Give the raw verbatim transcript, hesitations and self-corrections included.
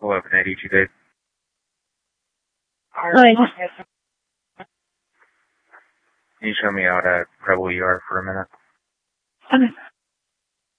pull up an eighty-two day. Right. Can you show me out at Preble Yard for a minute? Okay.